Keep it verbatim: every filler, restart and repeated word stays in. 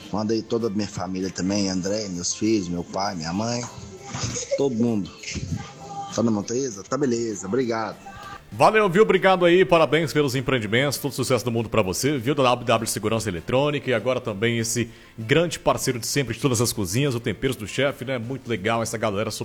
Manda aí toda a minha família também, André, meus filhos, meu pai, minha mãe, todo mundo. Tá na Montesa? Tá beleza, obrigado. Valeu, viu? Obrigado aí, parabéns pelos empreendimentos, todo sucesso do mundo pra você, viu? Da W W Segurança Eletrônica e agora também esse grande parceiro de sempre de todas as cozinhas, o Temperos do Chefe, né? Muito legal essa galera